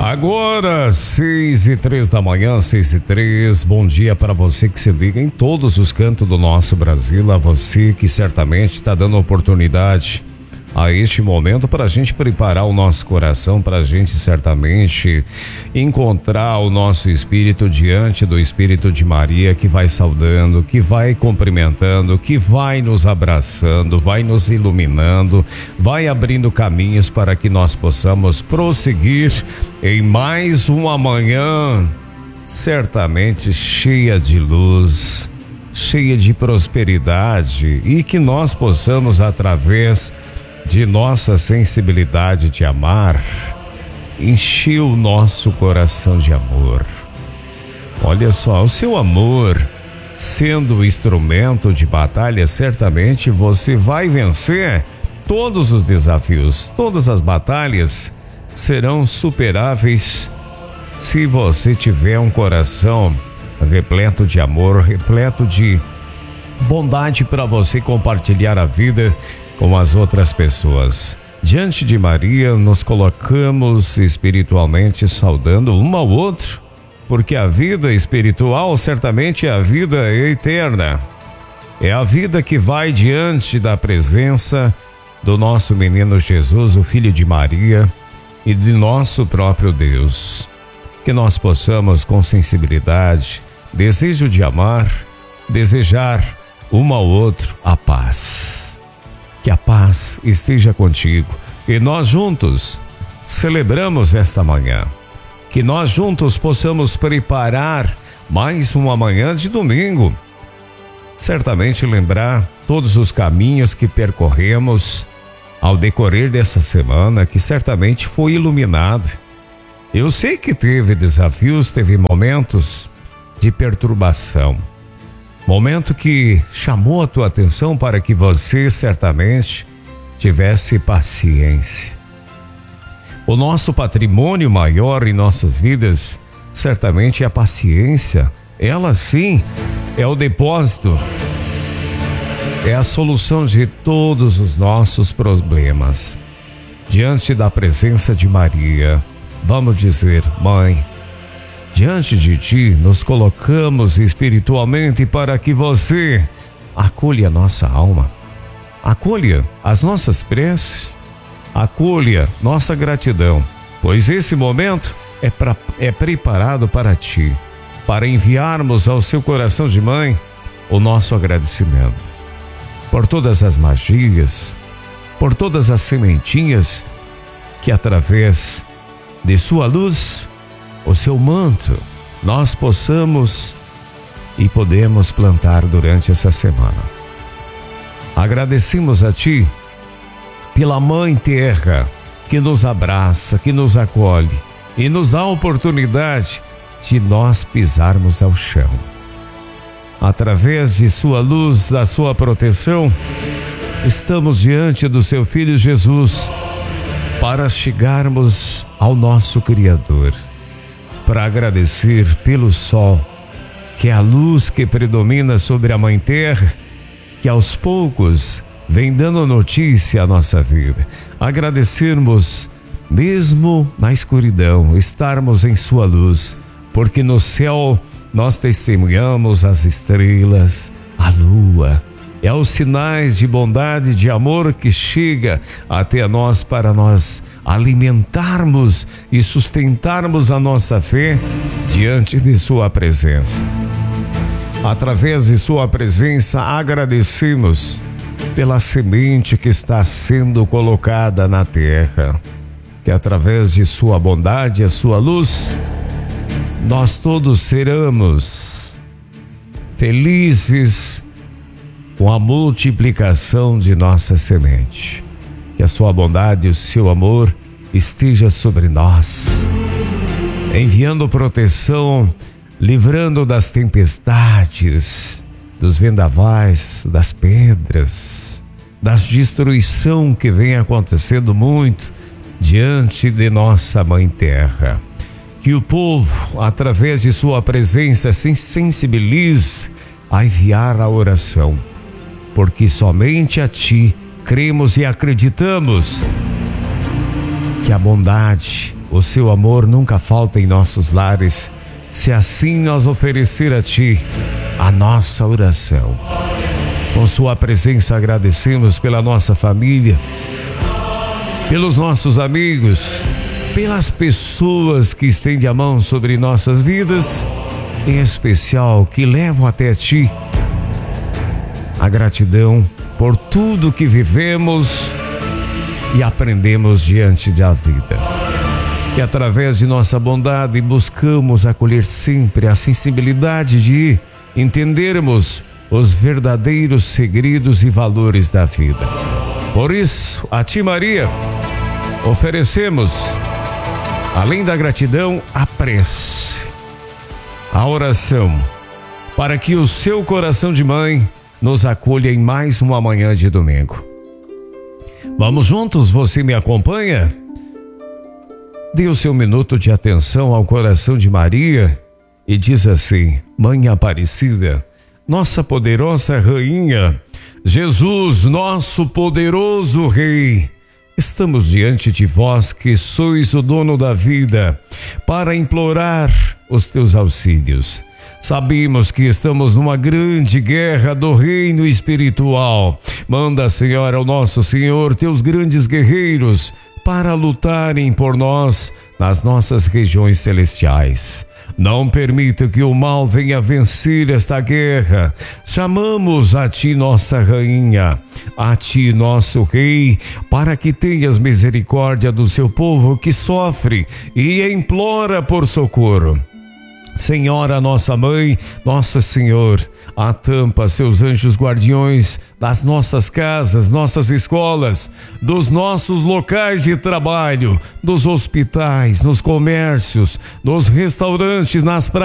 Agora, 6:03 da manhã, 6:03. Bom dia para você que se liga em todos os cantos do nosso Brasil. A você que certamente está dando oportunidade a este momento para a gente preparar o nosso coração, para a gente certamente encontrar o nosso espírito diante do Espírito de Maria, que vai saudando, que vai cumprimentando, que vai nos abraçando, vai nos iluminando, vai abrindo caminhos para que nós possamos prosseguir em mais uma manhã certamente cheia de luz, cheia de prosperidade, e que nós possamos, através de nossa sensibilidade de amar, encher o nosso coração de amor. Olha só, o seu amor sendo instrumento de batalha, certamente você vai vencer todos os desafios, todas as batalhas serão superáveis se você tiver um coração repleto de amor, repleto de bondade para você compartilhar a vida com as outras pessoas. Diante de Maria, nos colocamos espiritualmente saudando um ao outro, porque a vida espiritual certamente é a vida eterna. É a vida que vai diante da presença do nosso menino Jesus, o Filho de Maria, e de nosso próprio Deus. Que nós possamos, com sensibilidade, desejo de amar, desejar um ao outro a paz. Que a paz esteja contigo. E nós juntos celebramos esta manhã. Que nós juntos possamos preparar mais uma manhã de domingo. Certamente lembrar todos os caminhos que percorremos ao decorrer dessa semana, que certamente foi iluminada. Eu sei que teve desafios, teve momentos de perturbação. Momento que chamou a tua atenção para que você certamente tivesse paciência. O nosso patrimônio maior em nossas vidas certamente é a paciência. Ela sim é o depósito, é a solução de todos os nossos problemas. Diante da presença de Maria, vamos dizer: Mãe, diante de ti nos colocamos espiritualmente para que você acolha a nossa alma, acolha as nossas preces, acolha nossa gratidão, pois esse momento é preparado para ti, para enviarmos ao seu coração de mãe o nosso agradecimento por todas as magias, por todas as sementinhas que através de sua luz, o seu manto, nós possamos e podemos plantar durante essa semana. Agradecemos a ti pela Mãe Terra que nos abraça, que nos acolhe e nos dá a oportunidade de nós pisarmos ao chão. Através de sua luz, da sua proteção, estamos diante do seu Filho Jesus para chegarmos ao nosso Criador, para agradecer pelo sol, que é a luz que predomina sobre a Mãe Terra, que aos poucos vem dando notícia à nossa vida. Agradecermos mesmo na escuridão, estarmos em sua luz, porque no céu nós testemunhamos as estrelas, a lua. É os sinais de bondade, de amor que chega até nós para nós alimentarmos e sustentarmos a nossa fé diante de sua presença. Através de sua presença, agradecemos pela semente que está sendo colocada na terra, que através de sua bondade e a sua luz, nós todos seremos felizes com a multiplicação de nossa semente. Que a sua bondade e o seu amor esteja sobre nós, enviando proteção, livrando das tempestades, dos vendavais, das pedras, das destruição que vem acontecendo muito diante de nossa Mãe Terra. Que o povo, através de sua presença, se sensibilize a enviar a oração, porque somente a ti cremos e acreditamos que a bondade o seu amor nunca falta em nossos lares, se assim nós oferecer a Ti a nossa oração. Com Sua presença agradecemos pela nossa família, pelos nossos amigos, pelas pessoas que estendem a mão sobre nossas vidas, em especial que levam até Ti a gratidão por tudo que vivemos e aprendemos diante da vida. Que através de nossa bondade buscamos acolher sempre a sensibilidade de entendermos os verdadeiros segredos e valores da vida. Por isso, a Ti, Maria, oferecemos, além da gratidão, a prece, a oração, para que o seu coração de mãe nos acolha em mais uma manhã de domingo. Vamos juntos? Você me acompanha? Dê o seu minuto de atenção ao coração de Maria e diz assim: Mãe Aparecida, nossa poderosa Rainha, Jesus, nosso poderoso Rei, estamos diante de vós que sois o dono da vida, para implorar os teus auxílios. Sabemos que estamos numa grande guerra do reino espiritual. Manda, Senhora, ao nosso Senhor, teus grandes guerreiros, para lutarem por nós nas nossas regiões celestiais. Não permita que o mal venha vencer esta guerra. Chamamos a Ti, nossa Rainha, a Ti, nosso Rei, para que tenhas misericórdia do seu povo que sofre e implora por socorro. Senhora, nossa Mãe, Nosso Senhor, atampa seus anjos guardiões das nossas casas, nossas escolas, dos nossos locais de trabalho, dos hospitais, nos comércios, nos restaurantes, nas praias,